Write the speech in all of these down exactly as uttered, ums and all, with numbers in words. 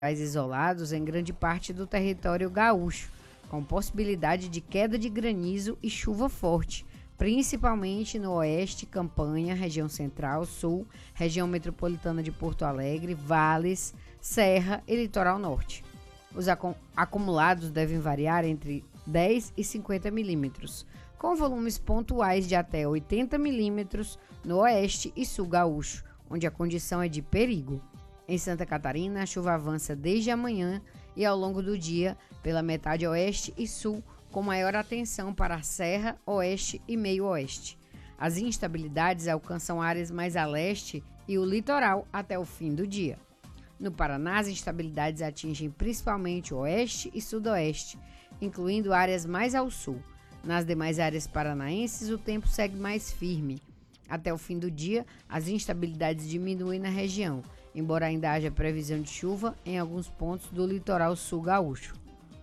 isolados em grande parte do território gaúcho, com possibilidade de queda de granizo e chuva forte, principalmente no oeste, Campanha, região central, sul, região metropolitana de Porto Alegre, vales, serra e litoral norte. Os acumulados devem variar entre dez e cinquenta milímetros, com volumes pontuais de até oitenta milímetros no oeste e sul gaúcho, onde a condição é de perigo. Em Santa Catarina, a chuva avança desde amanhã e ao longo do dia pela metade oeste e sul, com maior atenção para a serra, oeste e meio oeste. As instabilidades alcançam áreas mais a leste e o litoral até o fim do dia. No Paraná, as instabilidades atingem principalmente o oeste e sudoeste, incluindo áreas mais ao sul. Nas demais áreas paranaenses, o tempo segue mais firme. Até o fim do dia, as instabilidades diminuem na região, embora ainda haja previsão de chuva em alguns pontos do litoral sul gaúcho.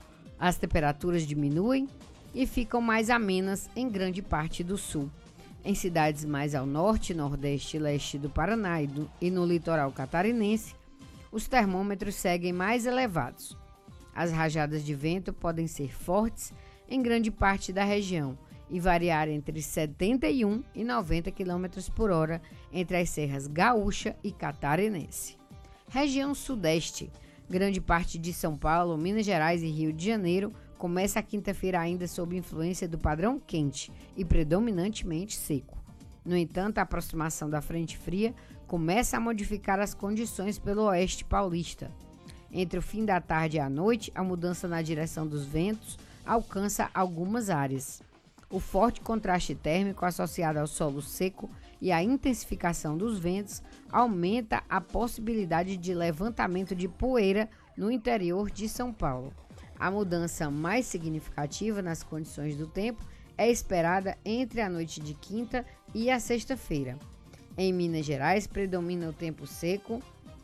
As temperaturas diminuem e ficam mais amenas em grande parte do sul. Em cidades mais ao norte, nordeste e leste do Paraná e, do, e no litoral catarinense, os termômetros seguem mais elevados. As rajadas de vento podem ser fortes em grande parte da região e variar entre setenta e um e noventa quilômetros por hora entre as serras gaúcha e catarinense. Região sudeste. Grande parte de São Paulo, Minas Gerais e Rio de Janeiro começa a quinta-feira ainda sob influência do padrão quente e predominantemente seco. No entanto, a aproximação da frente fria começa a modificar as condições pelo oeste paulista. Entre o fim da tarde e a noite, a mudança na direção dos ventos alcança algumas áreas. O forte contraste térmico associado ao solo seco e a intensificação dos ventos aumenta a possibilidade de levantamento de poeira no interior de São Paulo. A mudança mais significativa nas condições do tempo é esperada entre a noite de quinta e a sexta-feira. Em Minas Gerais, predomina o tempo seco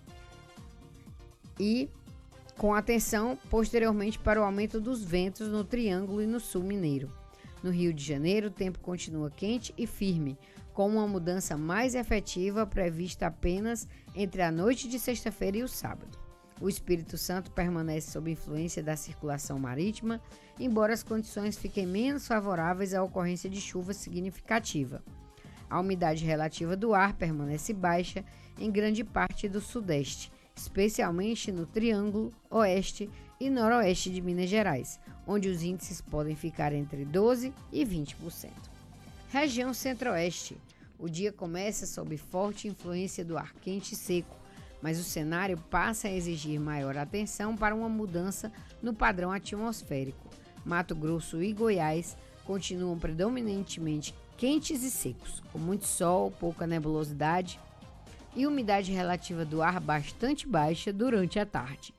e com atenção posteriormente para o aumento dos ventos no Triângulo e no Sul Mineiro. No Rio de Janeiro, o tempo continua quente e firme, com uma mudança mais efetiva prevista apenas entre a noite de sexta-feira e o sábado. O Espírito Santo permanece sob influência da circulação marítima, embora as condições fiquem menos favoráveis à ocorrência de chuva significativa. A umidade relativa do ar permanece baixa em grande parte do sudeste, especialmente no Triângulo, oeste e noroeste de Minas Gerais, onde os índices podem ficar entre doze por cento e vinte por cento. Região centro-oeste. O dia começa sob forte influência do ar quente e seco, mas o cenário passa a exigir maior atenção para uma mudança no padrão atmosférico. Mato Grosso e Goiás continuam predominantemente quentes e secos, com muito sol, pouca nebulosidade e umidade relativa do ar bastante baixa durante a tarde.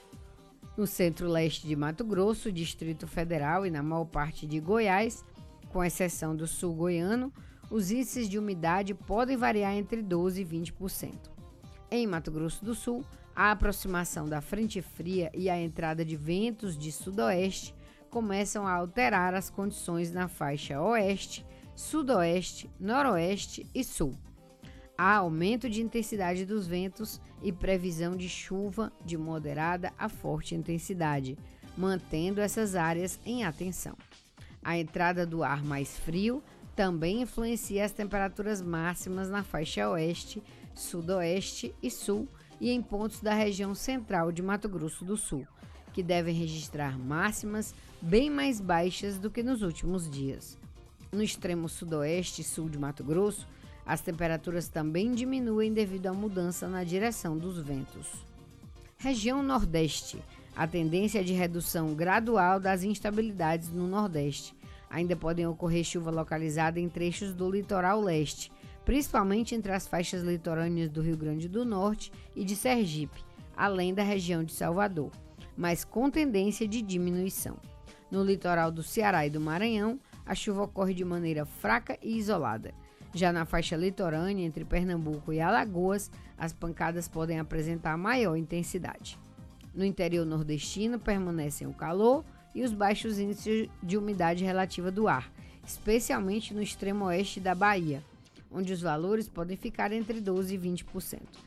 No centro-leste de Mato Grosso, Distrito Federal e na maior parte de Goiás, com exceção do sul goiano, os índices de umidade podem variar entre doze por cento e vinte por cento. Em Mato Grosso do Sul, a aproximação da frente fria e a entrada de ventos de sudoeste começam a alterar as condições na faixa oeste, sudoeste, noroeste e sul. Há aumento de intensidade dos ventos e previsão de chuva de moderada a forte intensidade, mantendo essas áreas em atenção. A entrada do ar mais frio também influencia as temperaturas máximas na faixa oeste, sudoeste e sul e em pontos da região central de Mato Grosso do Sul, que devem registrar máximas bem mais baixas do que nos últimos dias. No extremo sudoeste e sul de Mato Grosso, as temperaturas também diminuem devido à mudança na direção dos ventos. Região Nordeste. A tendência é de redução gradual das instabilidades no Nordeste. Ainda podem ocorrer chuva localizada em trechos do litoral leste, principalmente entre as faixas litorâneas do Rio Grande do Norte e de Sergipe, além da região de Salvador, mas com tendência de diminuição. No litoral do Ceará e do Maranhão, a chuva ocorre de maneira fraca e isolada. Já na faixa litorânea, entre Pernambuco e Alagoas, as pancadas podem apresentar maior intensidade. No interior nordestino, permanecem o calor e os baixos índices de umidade relativa do ar, especialmente no extremo oeste da Bahia, onde os valores podem ficar entre doze por cento e vinte por cento.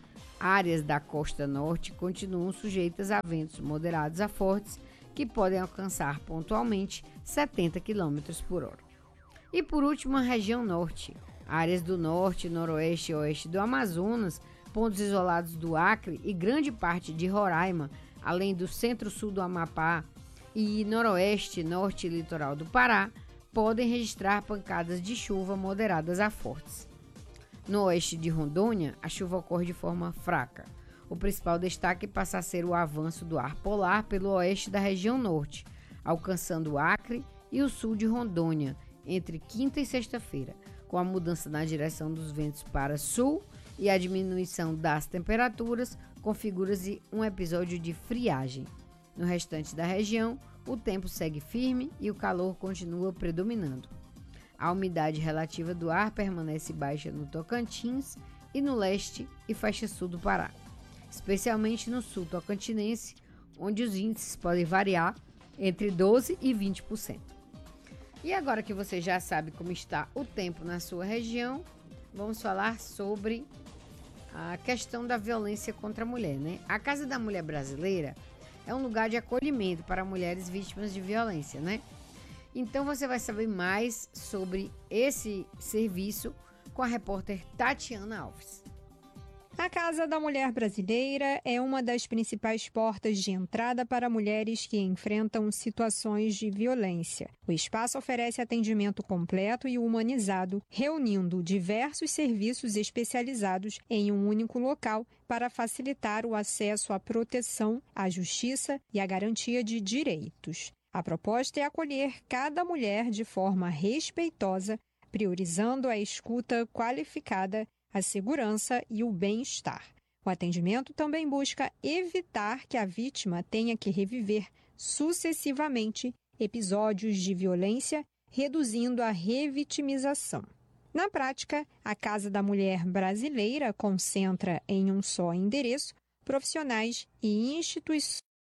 Áreas da costa norte continuam sujeitas a ventos moderados a fortes que podem alcançar pontualmente setenta quilômetros por hora. E por último, a região norte. Áreas do norte, noroeste e oeste do Amazonas, pontos isolados do Acre e grande parte de Roraima, além do centro-sul do Amapá e noroeste, norte e litoral do Pará, podem registrar pancadas de chuva moderadas a fortes. No oeste de Rondônia, a chuva ocorre de forma fraca. O principal destaque passa a ser o avanço do ar polar pelo oeste da região norte, alcançando o Acre e o sul de Rondônia entre quinta e sexta-feira, com a mudança na direção dos ventos para sul e a diminuição das temperaturas, configura-se um episódio de friagem. No restante da região, o tempo segue firme e o calor continua predominando. A umidade relativa do ar permanece baixa no Tocantins e no leste e faixa sul do Pará, especialmente no sul tocantinense, onde os índices podem variar entre doze por cento e vinte por cento. E agora que você já sabe como está o tempo na sua região, vamos falar sobre a questão da violência contra a mulher, né? A Casa da Mulher Brasileira é um lugar de acolhimento para mulheres vítimas de violência, né? Então você vai saber mais sobre esse serviço com a repórter Tatiana Alves. A Casa da Mulher Brasileira é uma das principais portas de entrada para mulheres que enfrentam situações de violência. O espaço oferece atendimento completo e humanizado, reunindo diversos serviços especializados em um único local para facilitar o acesso à proteção, à justiça e à garantia de direitos. A proposta é acolher cada mulher de forma respeitosa, priorizando a escuta qualificada, a segurança e o bem-estar. O atendimento também busca evitar que a vítima tenha que reviver sucessivamente episódios de violência, reduzindo a revitimização. Na prática, a Casa da Mulher Brasileira concentra em um só endereço profissionais e instituições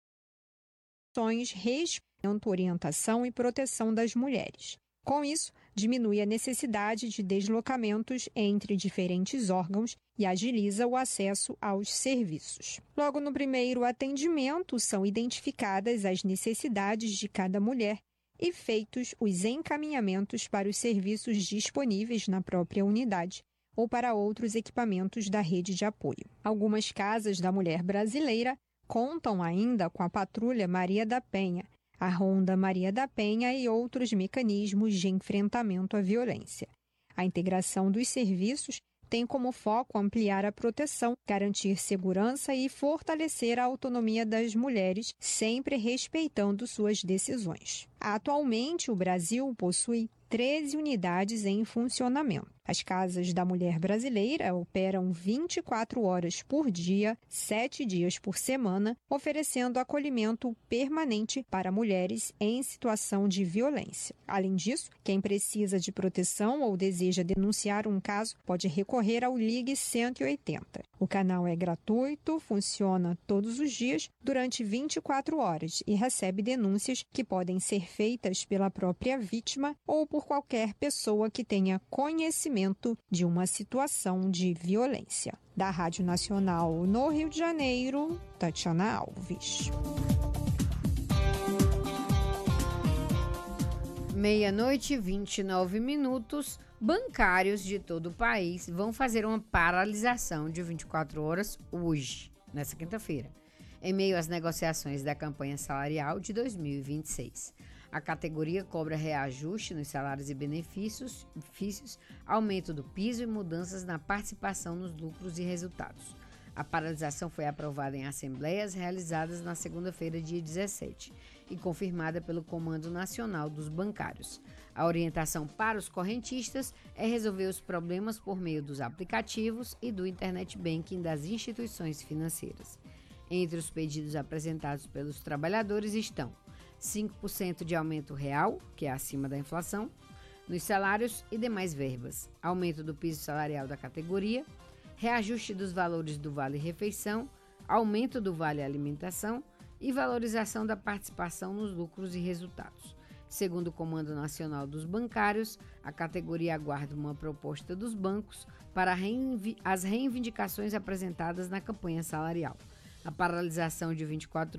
respondendo orientação e proteção das mulheres. Com isso, diminui a necessidade de deslocamentos entre diferentes órgãos e agiliza o acesso aos serviços. Logo no primeiro atendimento, são identificadas as necessidades de cada mulher e feitos os encaminhamentos para os serviços disponíveis na própria unidade ou para outros equipamentos da rede de apoio. Algumas casas da mulher brasileira contam ainda com a Patrulha Maria da Penha, a Ronda Maria da Penha e outros mecanismos de enfrentamento à violência. A integração dos serviços tem como foco ampliar a proteção, garantir segurança e fortalecer a autonomia das mulheres, sempre respeitando suas decisões. Atualmente, o Brasil possui treze unidades em funcionamento. As Casas da Mulher Brasileira operam vinte e quatro horas por dia, sete dias por semana, oferecendo acolhimento permanente para mulheres em situação de violência. Além disso, quem precisa de proteção ou deseja denunciar um caso pode recorrer ao Ligue cento e oitenta. O canal é gratuito, funciona todos os dias durante vinte e quatro horas e recebe denúncias que podem ser feitas pela própria vítima ou por qualquer pessoa que tenha conhecimento de uma situação de violência. Da Rádio Nacional no Rio de Janeiro, Tatiana Alves. Meia-noite, vinte e nove minutos. Bancários de todo o país vão fazer uma paralisação de vinte e quatro horas hoje, nessa quinta-feira, em meio às negociações da campanha salarial de dois mil e vinte e seis. A categoria cobra reajuste nos salários e benefícios, benefícios, aumento do piso e mudanças na participação nos lucros e resultados. A paralisação foi aprovada em assembleias realizadas na segunda-feira, dia dezessete, e confirmada pelo Comando Nacional dos Bancários. A orientação para os correntistas é resolver os problemas por meio dos aplicativos e do Internet Banking das instituições financeiras. Entre os pedidos apresentados pelos trabalhadores estão cinco por cento de aumento real, que é acima da inflação, nos salários e demais verbas, aumento do piso salarial da categoria, reajuste dos valores do Vale-Refeição, aumento do Vale-Alimentação e valorização da participação nos lucros e resultados. Segundo o Comando Nacional dos Bancários, a categoria aguarda uma proposta dos bancos para reinvi- as reivindicações apresentadas na campanha salarial. A paralisação de vinte e quatro